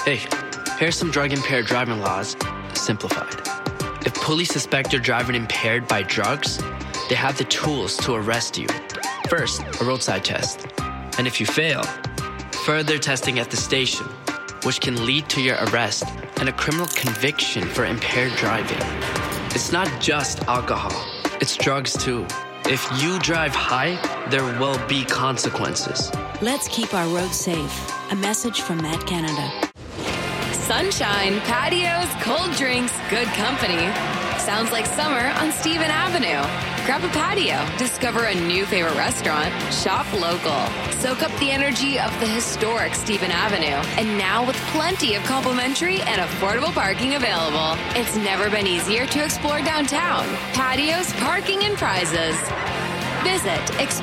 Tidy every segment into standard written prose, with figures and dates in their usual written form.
Hey, here's some drug-impaired driving laws, simplified. If police suspect you're driving impaired by drugs, they have the tools to arrest you. First, a roadside test. And if you fail, further testing at the station, which can lead to your arrest and a criminal conviction for impaired driving. It's not just alcohol, it's drugs too. If you drive high, there will be consequences. Let's keep our roads safe. A message from Met Canada. Sunshine, patios, cold drinks, good company. Sounds like summer on Stephen Avenue. Grab a patio, discover a new favorite restaurant, shop local. Soak up the energy of the historic Stephen Avenue. And now with plenty of complimentary and affordable parking available. It's never been easier to explore downtown. Patios, parking, and prizes. Visit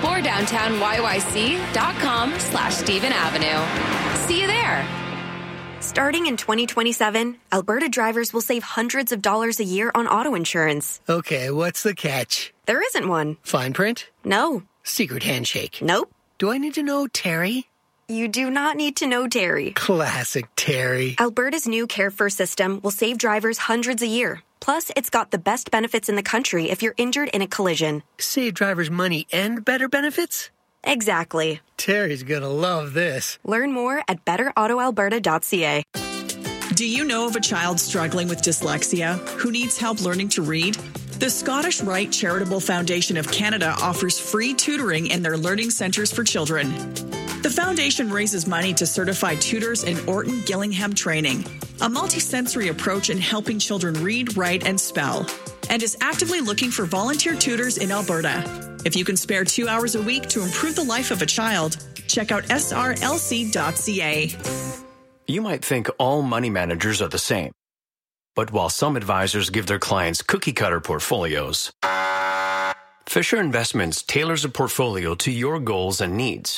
exploredowntownyyc.com/Stephen Avenue. See you there. Starting in 2027, Alberta drivers will save hundreds of dollars a year on auto insurance. Okay, what's the catch? There isn't one. Fine print? No. Secret handshake? Nope. Do I need to know Terry? You do not need to know Terry. Classic Terry. Alberta's new Care First system will save drivers hundreds a year. Plus, it's got the best benefits in the country if you're injured in a collision. Save drivers money and better benefits? Exactly. Terry's gonna love this. Learn more at betterautoalberta.ca. Do you know of a child struggling with dyslexia who needs help learning to read? The Scottish Rite Charitable Foundation of Canada offers free tutoring in their learning centres for children. The foundation raises money to certify tutors in Orton Gillingham training, a multisensory approach in helping children read, write, and spell, and is actively looking for volunteer tutors in Alberta. If you can spare 2 hours a week to improve the life of a child, check out srlc.ca. You might think all money managers are the same. But while some advisors give their clients cookie-cutter portfolios, Fisher Investments tailors a portfolio to your goals and needs.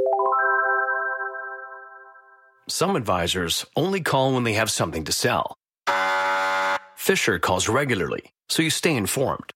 Some advisors only call when they have something to sell. Fisher calls regularly, so you stay informed.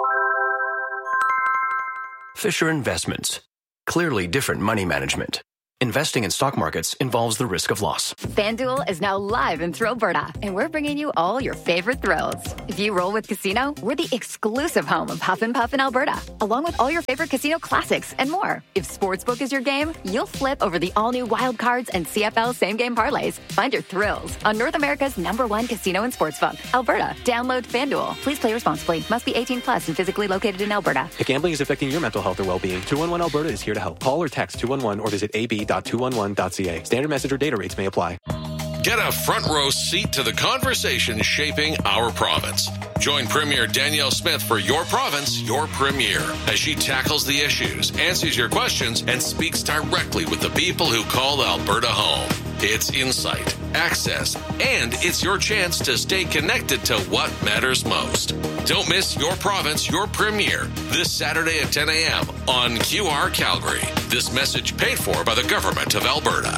Fisher Investments. Clearly different money management. Investing in stock markets involves the risk of loss. FanDuel is now live in Thrillberta, and we're bringing you all your favorite thrills. If you roll with Casino, we're the exclusive home of Huff and Puff in Alberta, along with all your favorite casino classics and more. If Sportsbook is your game, you'll flip over the all-new Wild Cards and CFL same-game parlays. Find your thrills on North America's #1 casino and sportsbook, Alberta. Download FanDuel. Please play responsibly. Must be 18 plus and physically located in Alberta. If gambling is affecting your mental health or well-being, 211 Alberta is here to help. Call or text 211 or visit ab.211.ca. Standard message or data rates may apply. Get a front row seat to the conversation shaping our province. Join Premier Danielle Smith for Your Province, Your Premier, as she tackles the issues, answers your questions, and speaks directly with the people who call Alberta home. It's insight, access, and it's your chance to stay connected to what matters most. Don't miss Your Province, Your Premier this Saturday at 10 a.m. on QR Calgary. This message paid for by the Government of Alberta.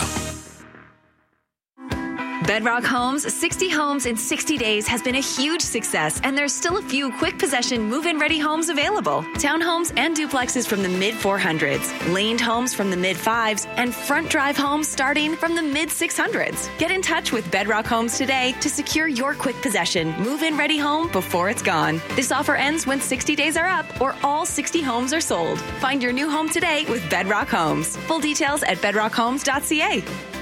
Bedrock Homes, 60 homes in 60 days has been a huge success, and there's still a few quick possession move-in ready homes available. Townhomes and duplexes from the mid-400s, laned homes from the mid-5s, and front drive homes starting from the mid-600s. Get in touch with Bedrock Homes today to secure your quick possession move-in ready home before it's gone. This offer ends when 60 days are up or all 60 homes are sold. Find your new home today with Bedrock Homes. Full details at bedrockhomes.ca.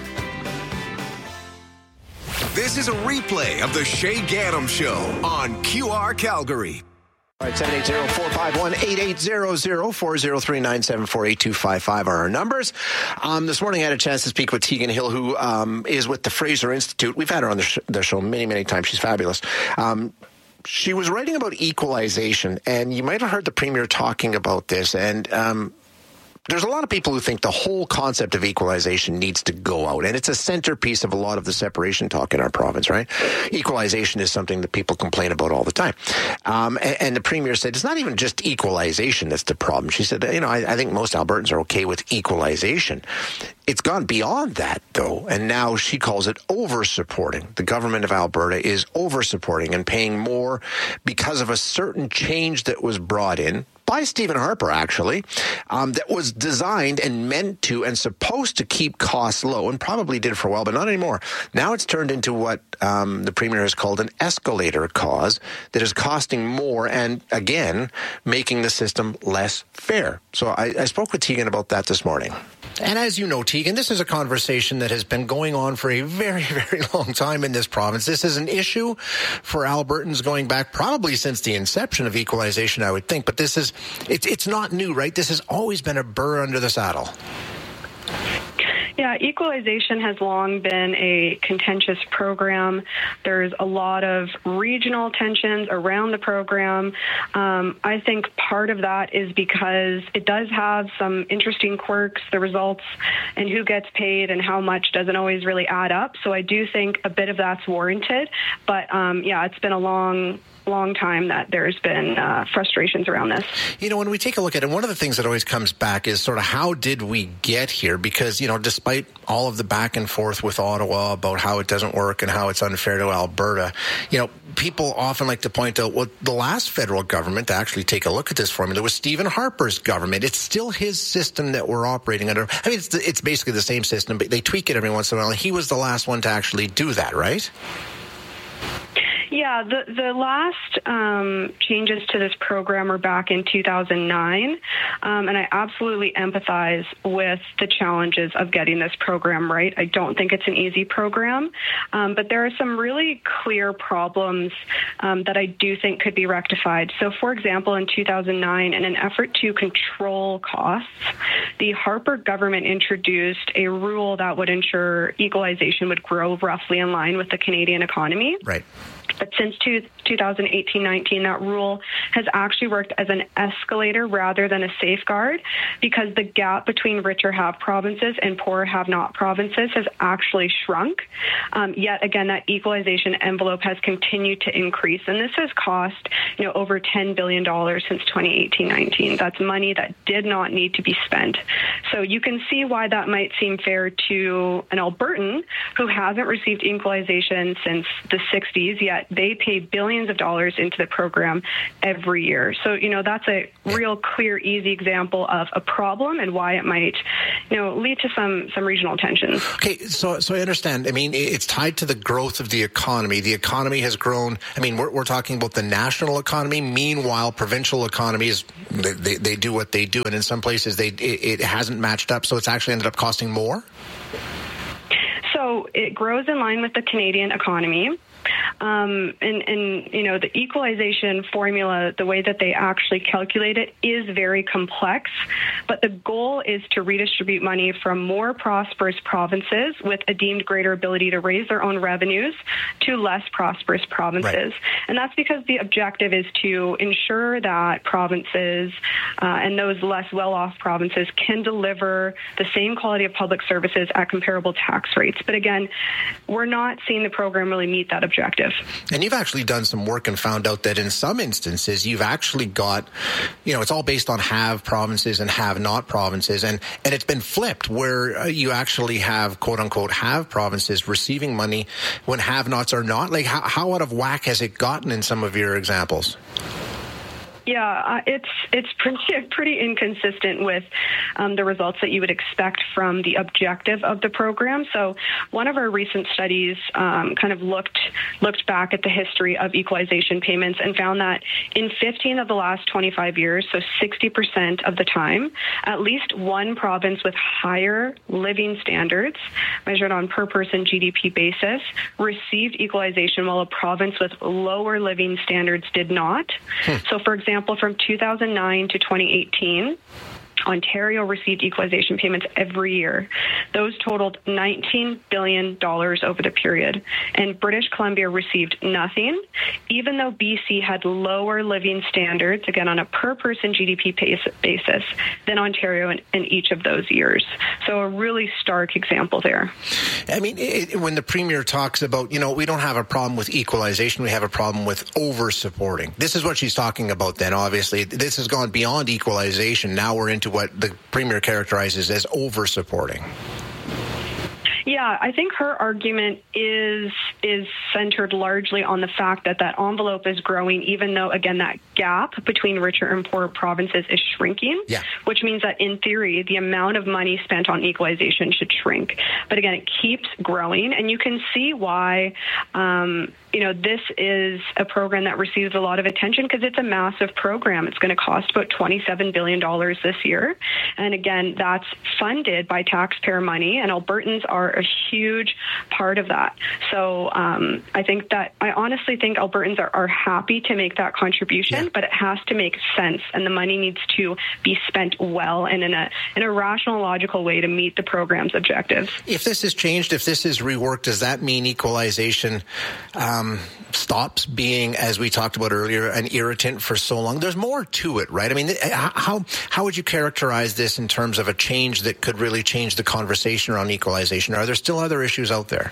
This is a replay of the Shay Gaddam Show on QR Calgary. All right, 780-451-8800, 403-974-8255 are our numbers. This morning I had a chance to speak with Tegan Hill, who is with the Fraser Institute. We've had her on the show many, many times. She's fabulous. She was writing about equalization, and you might have heard the Premier talking about this, and there's a lot of people who think the whole concept of equalization needs to go out, and it's a centerpiece of a lot of the separation talk in our province, right? Equalization is something that people complain about all the time. And the Premier said, it's not even just equalization that's the problem. She said, I think most Albertans are okay with equalization. It's gone beyond that, though, and now she calls it over-supporting. The government of Alberta is over-supporting and paying more because of a certain change that was brought in by Stephen Harper, actually, that was designed and meant to and supposed to keep costs low, and probably did for a while, but not anymore. Now it's turned into what the Premier has called an escalator clause that is costing more and, again, making the system less fair. So I spoke with Tegan about that this morning. And as you know, Tegan, this is a conversation that has been going on for a very, very long time in this province. This is an issue for Albertans going back probably since the inception of equalization, I would think. But this is, it's not new, right? This has always been a burr under the saddle. Yeah, equalization has long been a contentious program. There's a lot of regional tensions around the program. I think part of that is because it does have some interesting quirks. The results and who gets paid and how much doesn't always really add up. So I do think a bit of that's warranted. But yeah, it's been a long time that there's been frustrations around this. You know, when we take a look at it, one of the things that always comes back is sort of how did we get here? Because, you know, despite all of the back and forth with Ottawa about how it doesn't work and how it's unfair to Alberta, you know, people often like to point out, well, the last federal government to actually take a look at this formula was Stephen Harper's government. It's still his system that we're operating under. I mean, it's basically the same system, but they tweak it every once in a while. He was the last one to actually do that, right? Yeah, the last changes to this program were back in 2009, and I absolutely empathize with the challenges of getting this program right. I don't think it's an easy program, but there are some really clear problems that I do think could be rectified. So, for example, in 2009, in an effort to control costs, the Harper government introduced a rule that would ensure equalization would grow roughly in line with the Canadian economy. Right. But since 2018-19, that rule has actually worked as an escalator rather than a safeguard, because the gap between richer have provinces and poorer have not provinces has actually shrunk. Yet again, that equalization envelope has continued to increase, and this has cost, you know, over $10 billion since 2018-19. That's money that did not need to be spent. So you can see why that might seem fair to an Albertan who hasn't received equalization since the 60s, yet they pay billions of dollars into the program every year. So, you know, that's a real clear, easy example of a problem and why it might, you know, lead to some regional tensions. Okay, so I understand. I mean, it's tied to the growth of the economy. The economy has grown. I mean, we're talking about the national economy. Meanwhile, provincial economies, they do what they do, and in some places it hasn't matched up, so it's actually ended up costing more? So it grows in line with the Canadian economy. And you know, the equalization formula, the way that they actually calculate it is very complex, but the goal is to redistribute money from more prosperous provinces with a deemed greater ability to raise their own revenues to less prosperous provinces. Right. And that's because the objective is to ensure that provinces and those less well-off provinces can deliver the same quality of public services at comparable tax rates. But again, we're not seeing the program really meet that objective. And you've actually done some work and found out that in some instances you've actually got, you know, it's all based on have provinces and have not provinces. And it's been flipped where you actually have, quote unquote, have provinces receiving money when have nots are not. Like how out of whack has it gotten in some of your examples? Yeah, it's pretty inconsistent with the results that you would expect from the objective of the program. So one of our recent studies kind of looked back at the history of equalization payments and found that in 15 of the last 25 years, so 60% of the time, at least one province with higher living standards, measured on per person GDP basis, received equalization while a province with lower living standards did not. So for example, from 2009 to 2018, Ontario received equalization payments every year. Those totaled $19 billion over the period. And British Columbia received nothing, even though BC had lower living standards, again, on a per-person GDP basis, than Ontario in each of those years. So a really stark example there. I mean, when the Premier talks about, you know, we don't have a problem with equalization, we have a problem with over-supporting. This is what she's talking about then, obviously. This has gone beyond equalization. Now we're into what the Premier characterizes as over-supporting. Yeah, Yeah, I think her argument is centered largely on the fact that envelope is growing, even though, again, that gap between richer and poorer provinces is shrinking, which means that, in theory, the amount of money spent on equalization should shrink. But again, it keeps growing, and you can see why this is a program that receives a lot of attention because it's a massive program. It's going to cost about $27 billion this year. And again, that's funded by taxpayer money, and Albertans are a huge part of that. So I honestly think Albertans are happy to make that contribution, but it has to make sense, and the money needs to be spent well and in a rational, logical way to meet the program's objectives. If this is changed, if this is reworked, does that mean equalization stops being, as we talked about earlier, an irritant for so long? There's more to it, right? I mean, how would you characterize this in terms of a change that could really change the conversation around equalization? Are there still other issues out there?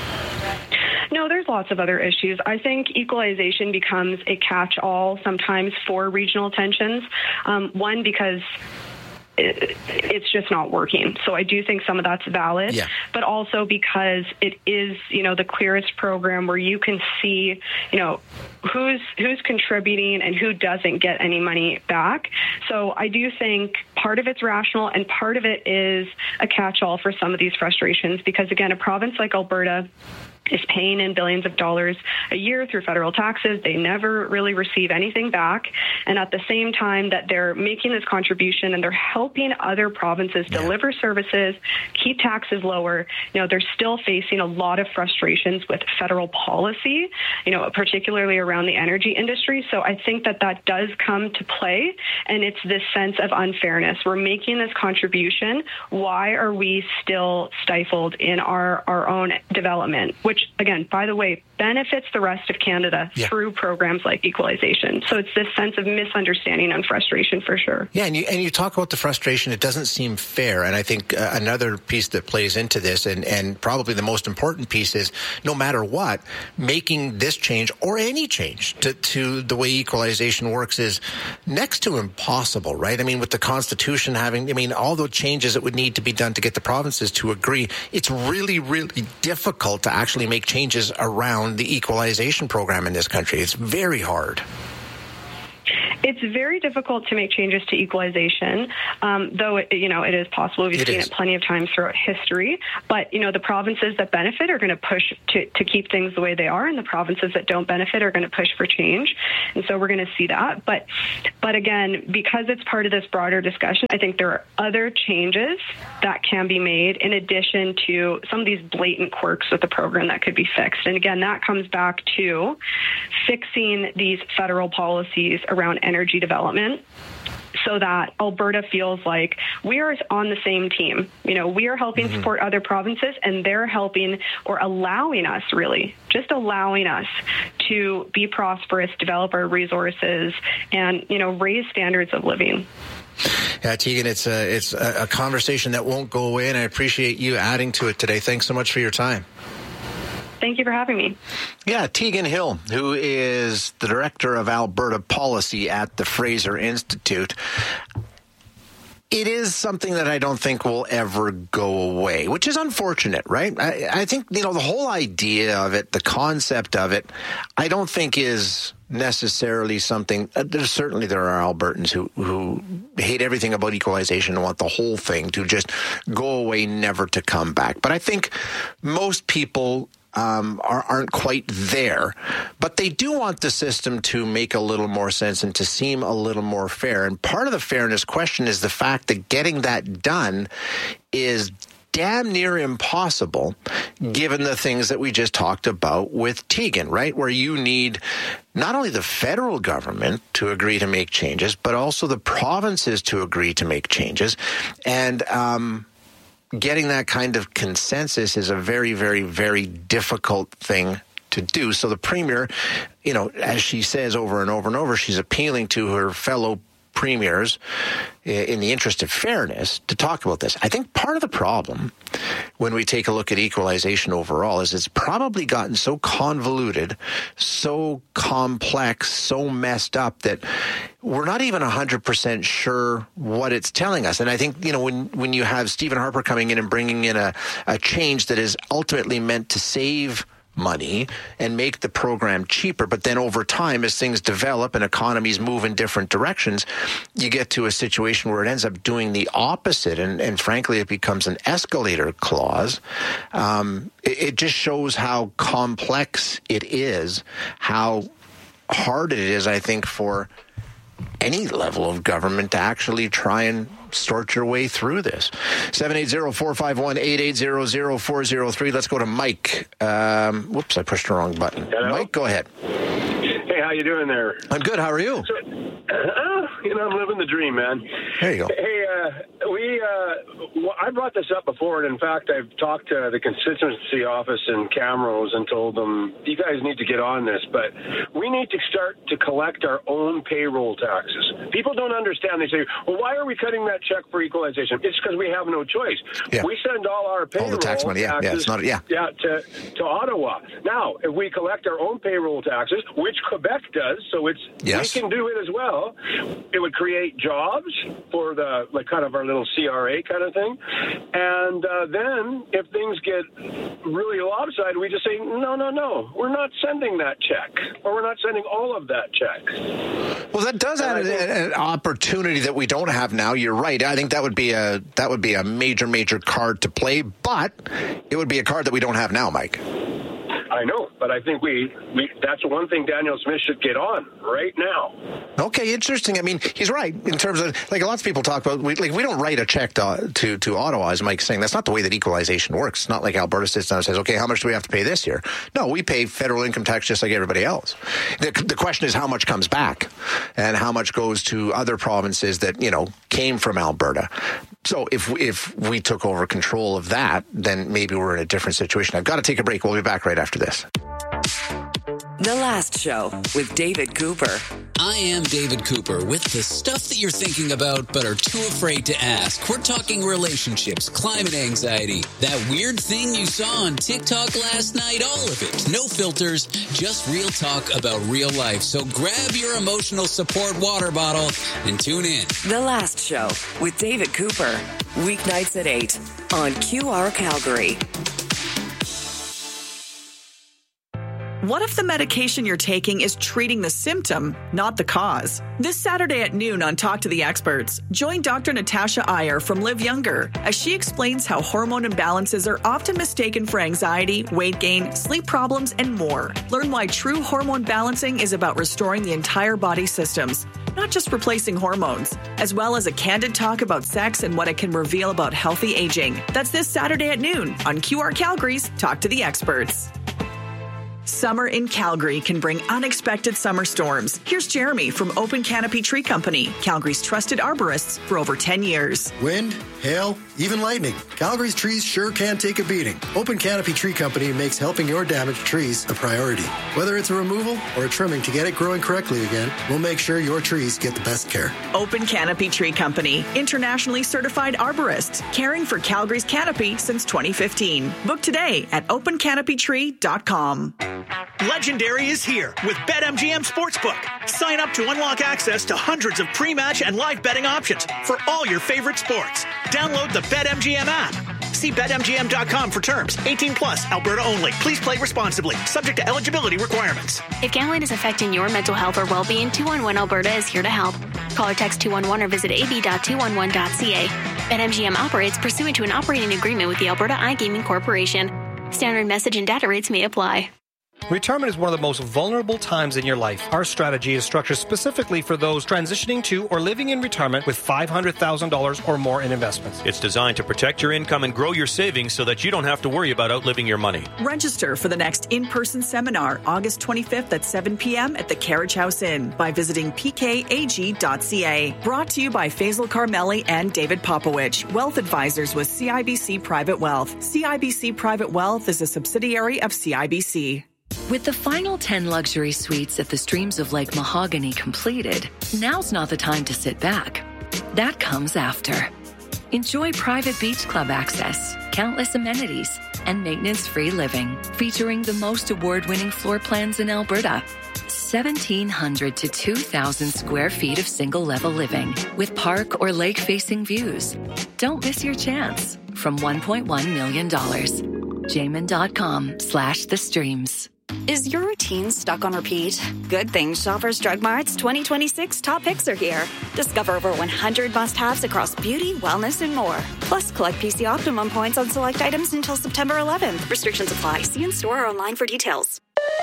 No, there's lots of other issues. I think equalization becomes a catch-all sometimes for regional tensions. One, because it's just not working. So I do think some of that's valid, but also because it is, the clearest program where you can see, who's contributing and who doesn't get any money back. So I do think part of it's rational and part of it is a catch-all for some of these frustrations because, again, a province like Alberta is paying in billions of dollars a year through federal taxes. They never really receive anything back. And at the same time that they're making this contribution and they're helping other provinces deliver services, keep taxes lower, they're still facing a lot of frustrations with federal policy, particularly around the energy industry. So I think that does come to play. And it's this sense of unfairness. We're making this contribution. Why are we still stifled in our own development? Which, again, by the way, benefits the rest of Canada through programs like equalization. So it's this sense of misunderstanding and frustration for sure. Yeah, and you talk about the frustration. It doesn't seem fair. And I think another piece that plays into this, and probably the most important piece, is no matter what, making this change or any change to the way equalization works is next to impossible, right? I mean, with the Constitution all the changes that would need to be done to get the provinces to agree, it's really, really difficult to actually make changes around the equalization program in this country. It's very hard. It's very difficult to make changes to equalization, though it is possible. We've seen it plenty of times throughout history. But the provinces that benefit are going to push to keep things the way they are, and the provinces that don't benefit are going to push for change. And so we're going to see that. But again, because it's part of this broader discussion, I think there are other changes that can be made in addition to some of these blatant quirks with the program that could be fixed. And again, that comes back to fixing these federal policies around energy development so that Alberta feels like we are on the same team. We are helping support other provinces, and they're helping or allowing us, really, just allowing us to be prosperous, develop our resources, and, raise standards of living. Yeah, Tegan, it's a conversation that won't go away, and I appreciate you adding to it today. Thanks so much for your time. Thank you for having me. Yeah, Tegan Hill, who is the Director of Alberta Policy at the Fraser Institute. It is something that I don't think will ever go away, which is unfortunate, right? I think, the whole idea of it, the concept of it, I don't think is necessarily something. There are Albertans who hate everything about equalization and want the whole thing to just go away, never to come back. But I think most people aren't quite there, but they do want the system to make a little more sense and to seem a little more fair. And part of the fairness question is the fact that getting that done is damn near impossible given the things that we just talked about with Tegan, right? Where you need not only the federal government to agree to make changes, but also the provinces to agree to make changes. And getting that kind of consensus is a very, very, very difficult thing to do. So the Premier, as she says over and over and over, she's appealing to her fellow premiers, in the interest of fairness, to talk about this. I think part of the problem when we take a look at equalization overall is it's probably gotten so convoluted, so complex, so messed up that we're not even 100% sure what it's telling us. And I think, when you have Stephen Harper coming in and bringing in a change that is ultimately meant to save money and make the program cheaper, but then over time, as things develop and economies move in different directions, you get to a situation where it ends up doing the opposite, and frankly, it becomes an escalator clause. It just shows how complex it is, how hard it is, I think, for any level of government to actually try and sort your way through this. 780-451-8800-403. Let's go to Mike. Whoops, I pushed the wrong button. Hello? Mike, go ahead. Hey, how you doing there? I'm good. How are you? I'm living the dream, man. There you go. Hey, I brought this up before, and in fact, I've talked to the constituency office in Camrose and told them, you guys need to get on this, but we need to start to collect our own payroll taxes. People don't understand. They say, well, why are we cutting that check for equalization? It's because we have no choice. Yeah. We send all our payroll all the tax money, taxes to Ottawa. Now, if we collect our own payroll taxes, which Quebec does, so we can do it as well, it would create jobs for the kind of our little CRA kind of thing. And then if things get really lopsided, we just say, no, we're not sending that check, or we're not sending all of that check. Well, that does add an opportunity that we don't have now. You're right. I think that would be a major card to play, but it would be a card that we don't have now, Mike. I know, but I think we that's one thing Danielle Smith should get on right now. Okay, interesting. I mean, he's right in terms of, like, lots of people talk about, we don't write a check to Ottawa, as Mike's saying. That's not the way that equalization works. It's not like Alberta sits down and says, okay, how much do we have to pay this year? No, we pay federal income tax just like everybody else. The question is how much comes back and how much goes to other provinces that, came from Alberta. So if we took over control of that, then maybe we're in a different situation. I've got to take a break. We'll be back right after this. The Last Show with David Cooper. I am David Cooper with the stuff that you're thinking about but are too afraid to ask. We're talking relationships, climate anxiety, that weird thing you saw on TikTok last night, all of it. No filters, just real talk about real life. So grab your emotional support water bottle and tune in. The Last Show with David Cooper. Weeknights at 8 on QR Calgary. What if the medication you're taking is treating the symptom, not the cause? This Saturday at noon on Talk to the Experts, join Dr. Natasha Iyer from Live Younger as she explains how hormone imbalances are often mistaken for anxiety, weight gain, sleep problems, and more. Learn why true hormone balancing is about restoring the entire body systems, not just replacing hormones, as well as a candid talk about sex and what it can reveal about healthy aging. That's this Saturday at noon on QR Calgary's Talk to the Experts. Summer in Calgary can bring unexpected summer storms. Here's Jeremy from Open Canopy Tree Company, Calgary's trusted arborists for over 10 years. Wind, hail, even lightning. Calgary's trees sure can take a beating. Open Canopy Tree Company makes helping your damaged trees a priority. Whether it's a removal or a trimming to get it growing correctly again, we'll make sure your trees get the best care. Open Canopy Tree Company, internationally certified arborists, caring for Calgary's canopy since 2015. Book today at opencanopytree.com. Legendary is here with BetMGM Sportsbook. Sign up to unlock access to hundreds of pre-match and live betting options for all your favorite sports. Download the BetMGM app. See BetMGM.com for terms. 18 plus, Alberta only. Please play responsibly. Subject to eligibility requirements. If gambling is affecting your mental health or well-being, 211 Alberta is here to help. Call or text 211 or visit ab.211.ca. BetMGM operates pursuant to an operating agreement with the Alberta iGaming Corporation. Standard message and data rates may apply. Retirement is one of the most vulnerable times in your life. Our strategy is structured specifically for those transitioning to or living in retirement with $500,000 or more in investments. It's designed to protect your income and grow your savings so that you don't have to worry about outliving your money. Register for the next in-person seminar, August 25th at 7 p.m. at the Carriage House Inn by visiting pkag.ca. Brought to you by Faisal Carmeli and David Popowich, Wealth Advisors with CIBC Private Wealth. CIBC Private Wealth is a subsidiary of CIBC. With the final 10 luxury suites at the Streams of Lake Mahogany completed, now's not the time to sit back. That comes after. Enjoy private beach club access, countless amenities, and maintenance-free living, featuring the most award-winning floor plans in Alberta. 1,700 to 2,000 square feet of single-level living with park or lake-facing views. Don't miss your chance. From $1.1 million. Jamin.com/thestreams. Is your routine stuck on repeat? Good thing Shoppers Drug Mart's 2026 top picks are here. Discover over 100 must-haves across beauty, wellness, and more. Plus, collect PC Optimum points on select items until September 11th. Restrictions apply. See in-store or online for details.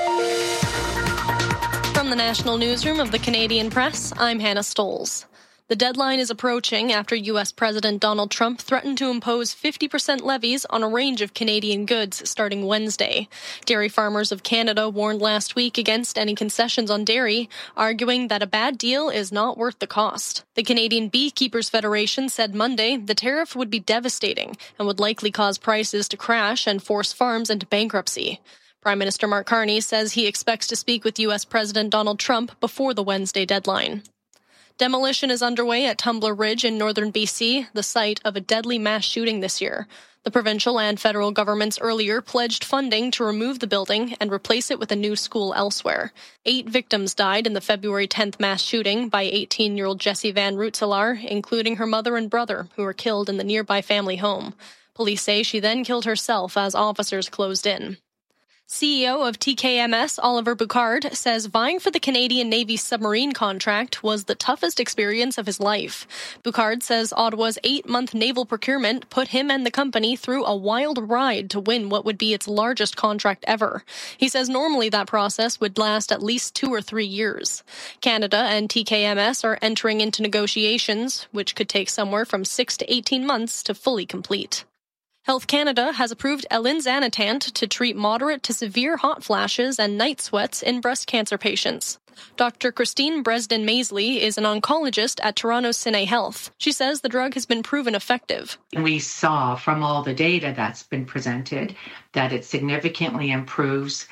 From the National Newsroom of the Canadian Press, I'm Hannah Stolz. The deadline is approaching after U.S. President Donald Trump threatened to impose 50% levies on a range of Canadian goods starting Wednesday. Dairy Farmers of Canada warned last week against any concessions on dairy, arguing that a bad deal is not worth the cost. The Canadian Beekeepers Federation said Monday the tariff would be devastating and would likely cause prices to crash and force farms into bankruptcy. Prime Minister Mark Carney says he expects to speak with U.S. President Donald Trump before the Wednesday deadline. Demolition is underway at Tumbler Ridge in northern BC, the site of a deadly mass shooting this year. The provincial and federal governments earlier pledged funding to remove the building and replace it with a new school elsewhere. 8 victims died in the February 10th mass shooting by 18-year-old Jessie Van Rootselaar, including her mother and brother, who were killed in the nearby family home. Police say she then killed herself as officers closed in. CEO of TKMS, Oliver Bouchard, says vying for the Canadian Navy's submarine contract was the toughest experience of his life. Bouchard says Ottawa's 8-month naval procurement put him and the company through a wild ride to win what would be its largest contract ever. He says normally that process would last at least 2 or 3 years. Canada and TKMS are entering into negotiations, which could take somewhere from 6 to 18 months to fully complete. Health Canada has approved elinzanetant to treat moderate to severe hot flashes and night sweats in breast cancer patients. Dr. Christine Bresden-Maisley is an oncologist at Toronto's Sine Health. She says the drug has been proven effective. We saw from all the data that's been presented that it significantly improves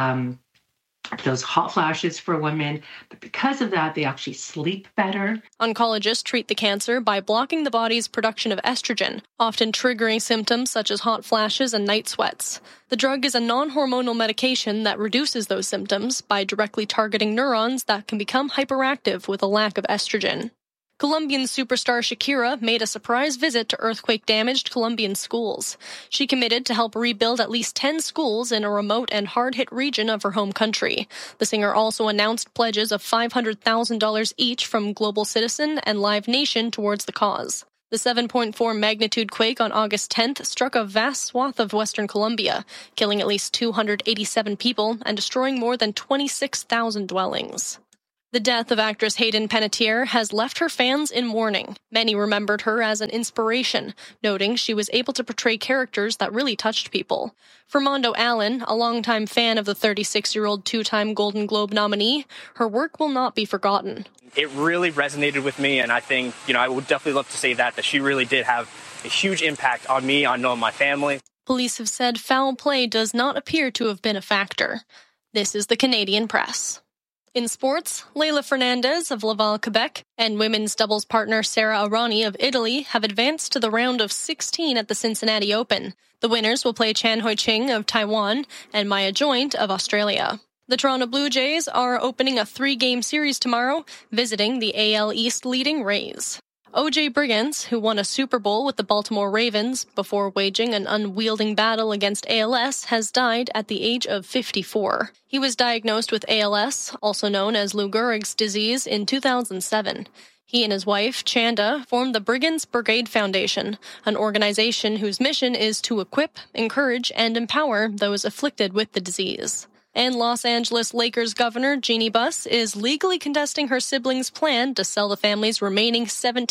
those hot flashes for women, but because of that, they actually sleep better. Oncologists treat the cancer by blocking the body's production of estrogen, often triggering symptoms such as hot flashes and night sweats. The drug is a non-hormonal medication that reduces those symptoms by directly targeting neurons that can become hyperactive with a lack of estrogen. Colombian superstar Shakira made a surprise visit to earthquake-damaged Colombian schools. She committed to help rebuild at least 10 schools in a remote and hard-hit region of her home country. The singer also announced pledges of $500,000 each from Global Citizen and Live Nation towards the cause. The 7.4 magnitude quake on August 10th struck a vast swath of western Colombia, killing at least 287 people and destroying more than 26,000 dwellings. The death of actress Hayden Panettiere has left her fans in mourning. Many remembered her as an inspiration, noting she was able to portray characters that really touched people. For Mondo Allen, a longtime fan of the 36-year-old 2-time Golden Globe nominee, her work will not be forgotten. It really resonated with me, and I think, I would definitely love to say that she really did have a huge impact on me, on my family. Police have said foul play does not appear to have been a factor. This is the Canadian Press. In sports, Leila Fernandez of Laval, Quebec, and women's doubles partner Sara Errani of Italy have advanced to the round of 16 at the Cincinnati Open. The winners will play Chan Hoi-ching of Taiwan and Maya Joint of Australia. The Toronto Blue Jays are opening a 3-game series tomorrow, visiting the AL East leading Rays. O.J. Brigance, who won a Super Bowl with the Baltimore Ravens before waging an unwielding battle against ALS, has died at the age of 54. He was diagnosed with ALS, also known as Lou Gehrig's disease, in 2007. He and his wife, Chanda, formed the Brigance Brigade Foundation, an organization whose mission is to equip, encourage, and empower those afflicted with the disease. And Los Angeles Lakers Governor Jeannie Buss is legally contesting her siblings' plan to sell the family's remaining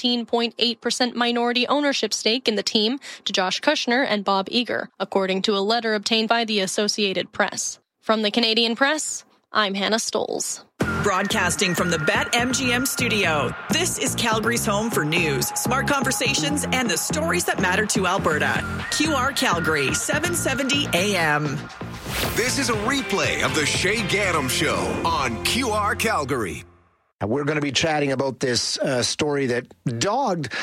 17.8% minority ownership stake in the team to Josh Kushner and Bob Iger, according to a letter obtained by the Associated Press. From the Canadian Press, I'm Hannah Stolz. Broadcasting from the BetMGM studio, this is Calgary's home for news, smart conversations, and the stories that matter to Alberta. QR Calgary, 770 AM. This is a replay of the Shay Gaddam Show on QR Calgary. We're going to be chatting about this story that dogged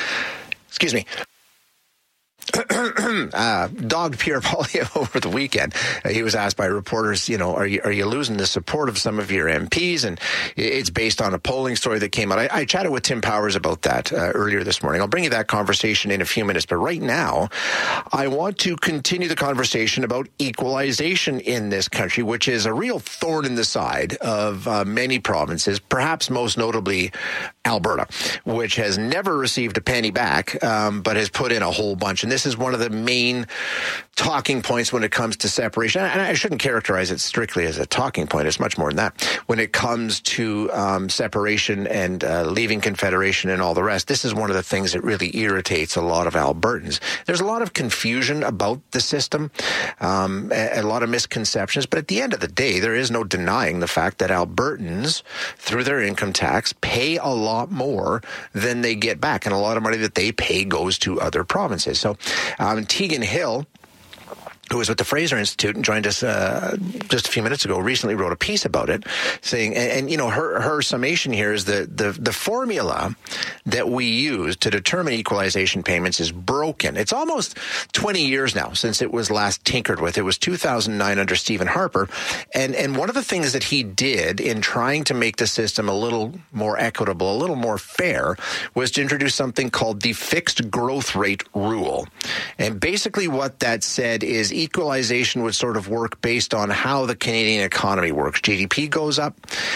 Pierre Poilievre over the weekend. He was asked by reporters, are you losing the support of some of your MPs? And it's based on a polling story that came out. I chatted with Tim Powers about that earlier this morning. I'll bring you that conversation in a few minutes. But right now, I want to continue the conversation about equalization in this country, which is a real thorn in the side of many provinces, perhaps most notably Alberta, which has never received a penny back, but has put in a whole bunch. And this is one of the main talking points when it comes to separation. And I shouldn't characterize it strictly as a talking point. It's much more than that. When it comes to separation and leaving Confederation and all the rest, this is one of the things that really irritates a lot of Albertans. There's a lot of confusion about the system, a lot of misconceptions. But at the end of the day, there is no denying the fact that Albertans, through their income tax, pay a lot more than they get back. And a lot of money that they pay goes to other provinces. So Tegan Hill, who was with the Fraser Institute and joined us just a few minutes ago, recently wrote a piece about it, saying, and her summation here is the formula that we use to determine equalization payments is broken. It's almost 20 years now since it was last tinkered with. It was 2009 under Stephen Harper, and one of the things that he did in trying to make the system a little more equitable, a little more fair, was to introduce something called the fixed growth rate rule. And basically what that said is equalization would sort of work based on how the Canadian economy works. GDP goes up,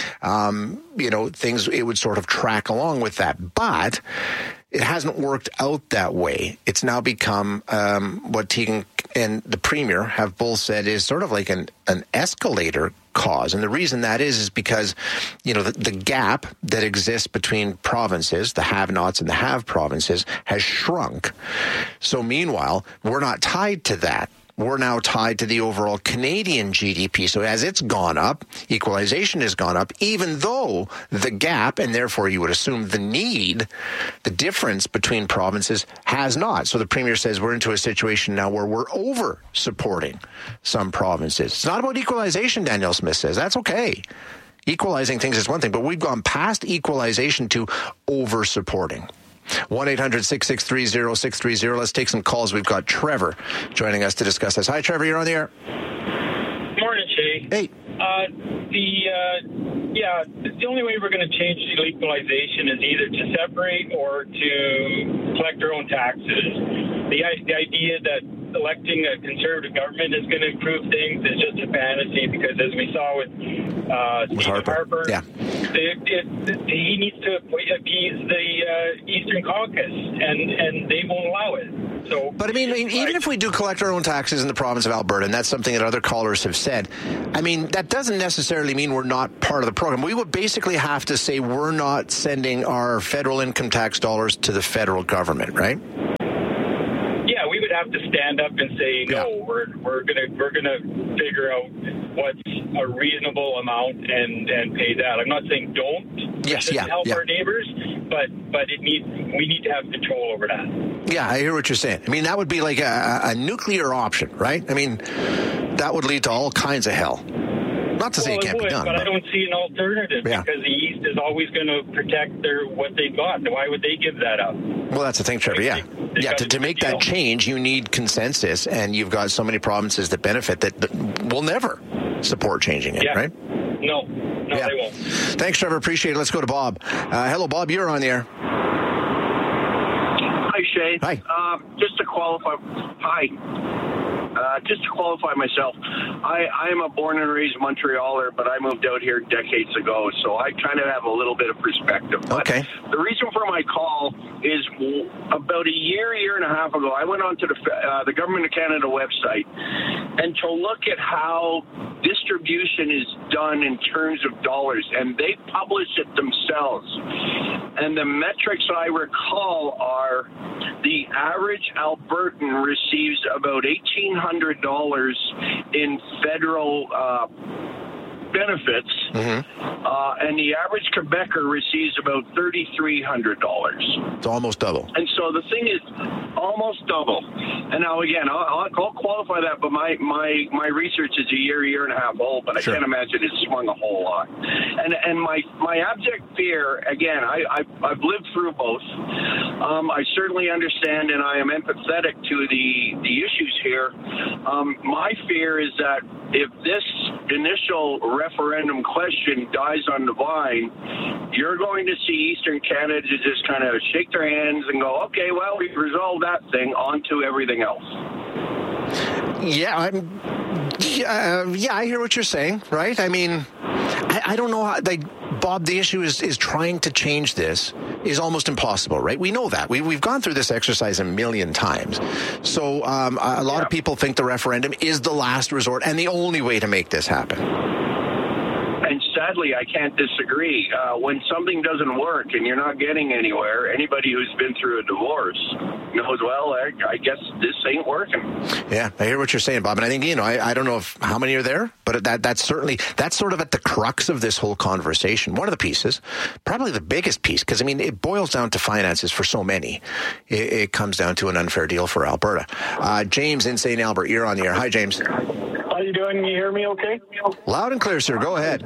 things, it would sort of track along with that. But it hasn't worked out that way. It's now become what Tegan and the Premier have both said is sort of like an escalator cause. And the reason that is because, the gap that exists between provinces, the have-nots and the have provinces, has shrunk. So meanwhile, we're not tied to that. We're now tied to the overall Canadian GDP. So as it's gone up, equalization has gone up, even though the gap, and therefore you would assume the difference between provinces has not. So the Premier says we're into a situation now where we're over-supporting some provinces. It's not about equalization, Danielle Smith says. That's okay. Equalizing things is one thing, but we've gone past equalization to over-supporting. 1-800-663-0630. Let's take some calls. We've got Trevor joining us to discuss this. Hi, Trevor. You're on the air. Morning, Shay. Hey. The only way we're going to change equalization is either to separate or to collect our own taxes. The idea that electing a conservative government is going to improve things is just a fantasy, because as we saw with Stephen Harper, he needs to appease the Eastern Caucus, and they won't allow it. But I mean, even if we do collect our own taxes in the province of Alberta, and that's something that other callers have said, that doesn't necessarily mean we're not part of the program. We would basically have to say we're not sending our federal income tax dollars to the federal government, right? Yeah, we would have to stand up and say, no, we're gonna figure out what's a reasonable amount and pay that. I'm not saying don't help our neighbors, but we need to have control over that. Yeah, I hear what you're saying. That would be like a nuclear option, right? That would lead to all kinds of hell. Not to say it can't be done. But I don't see an alternative because the East is always going to protect what they've got. Why would they give that up? Well, that's the thing, Trevor. To make that change, you need consensus, and you've got so many provinces that benefit that will never support changing it, right? No, they won't. Thanks, Trevor. Appreciate it. Let's go to Bob. Hello, Bob. You're on the air. Hi, Shay. Hi. Just to qualify myself, I am a born and raised Montrealer, but I moved out here decades ago, so I kind of have a little bit of perspective. Okay. But the reason for my call is about a year and a half ago, I went onto the Government of Canada website, and to look at how distribution is done in terms of dollars, and they publish it themselves. And the metrics I recall are the average Albertan receives about $1,800 in federal benefits, and the average Quebecer receives about $3,300. It's almost double. And so the thing is almost double. And now, again, I'll qualify that, but my research is a year and a half old, but I can't imagine it's swung a whole lot. And my abject fear, again, I've lived through both. I certainly understand, and I am empathetic to the issues here. My fear is that if this initial referendum question dies on the vine, you're going to see Eastern Canada just kind of shake their hands and go, okay, well, we've resolved that thing, on to everything else. Yeah, I hear what you're saying, right? I mean, I don't know how, Bob, the issue is trying to change this is almost impossible, right? We know that. We've gone through this exercise a million times. So a lot of people think the referendum is the last resort and the only way to make this happen. And sadly, I can't disagree. When something doesn't work and you're not getting anywhere, anybody who's been through a divorce knows, well, I guess this ain't working. Yeah, I hear what you're saying, Bob. And I think, I don't know how many are there, but that's sort of at the crux of this whole conversation. One of the pieces, probably the biggest piece, because, it boils down to finances for so many. It comes down to an unfair deal for Alberta. James in St. Albert, you're on the air. Hi, James. How you doing? Can you hear me okay? Loud and clear, sir. Go ahead.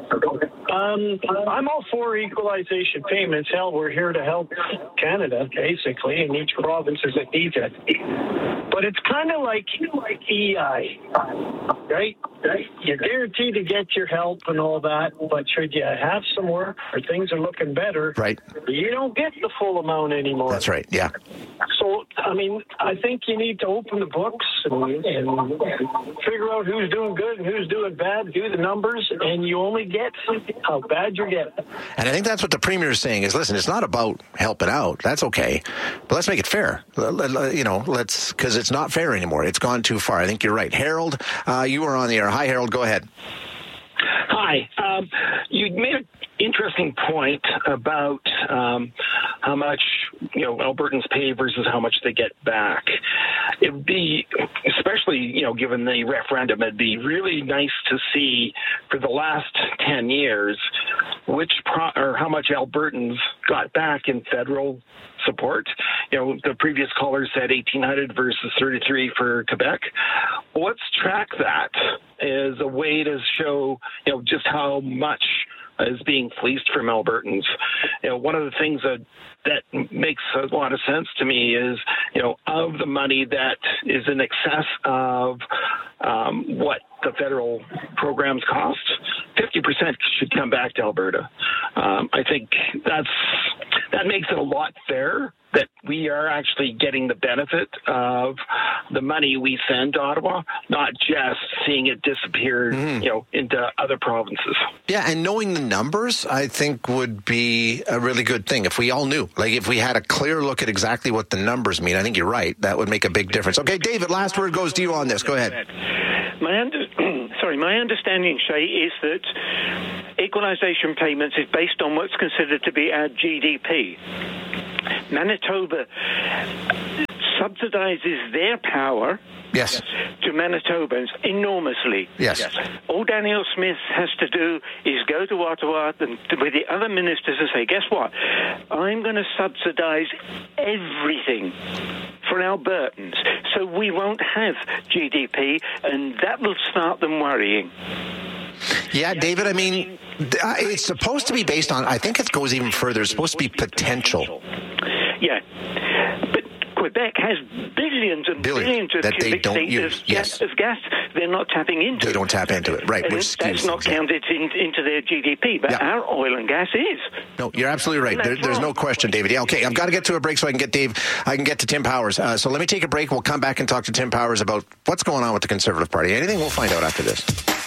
I'm all for equalization payments. Hell, we're here to help Canada, basically, in each province that needs it. But it's kind of like EI, right? You're guaranteed to get your help and all that, but should you have some work or things are looking better, right? You don't get the full amount anymore. That's right, yeah. So, I think you need to open the books and figure out who's doing good and who's doing bad, do the numbers, and you only get how bad you're getting. And I think that's what the Premier is saying is, listen, it's not about helping out. That's okay. But let's make it fair. Because it's not fair anymore. It's gone too far. I think you're right. Harold, you are on the air. Hi, Harold. Go ahead. Hi. You made an interesting point about how much Albertans pay versus how much they get back. It would be, especially given the referendum, it'd be really nice to see for the last 10 years how much Albertans got back in federal support. The previous caller said 1,800 versus 33 for Quebec. Let's track that as a way to show, just how much is being fleeced from Albertans. One of the things that makes a lot of sense to me is, of the money that is in excess of what the federal programs cost, 50% should come back to Alberta. I think that makes it a lot fairer that we are actually getting the benefit of the money we send to Ottawa, not just seeing it disappear, into other provinces. Yeah, and knowing the numbers, I think, would be a really good thing. If we all knew, if we had a clear look at exactly what the numbers mean, I think you're right. That would make a big difference. Okay, David, last word goes to you on this. Go ahead. My understanding, Shay, is that equalisation payments is based on what's considered to be our GDP. Manitoba subsidizes their power to Manitobans enormously. Yes. All Danielle Smith has to do is go to Ottawa with the other ministers and say, guess what? I'm going to subsidize everything for Albertans, so we won't have GDP, and that will start them worrying. Yeah, David, it's supposed to be based on, I think it goes even further, it's supposed to be potential. Yeah. But Quebec has billions and billions of cubic feet of gas they're not tapping into. They don't tap into it, right. And that's not counted into their GDP, but our oil and gas is. No, you're absolutely right. There's no question, David. Yeah, okay, I've got to get to a break so I can get to Tim Powers. So let me take a break. We'll come back and talk to Tim Powers about what's going on with the Conservative Party. Anything? We'll find out after this.